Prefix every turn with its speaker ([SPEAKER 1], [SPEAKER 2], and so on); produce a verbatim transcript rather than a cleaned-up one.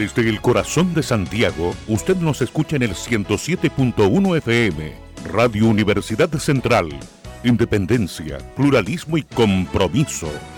[SPEAKER 1] Desde el corazón de Santiago, usted nos escucha en el ciento siete punto uno F M. Radio Universidad Central. Independencia, pluralismo y compromiso.